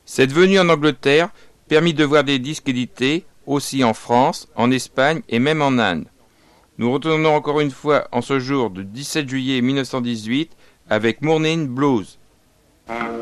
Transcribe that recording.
Cette venue en Angleterre permit de voir des disques édités aussi en France, en Espagne et même en Inde. Nous retournons encore une fois en ce jour de 17 juillet 1918 avec Morning Blues.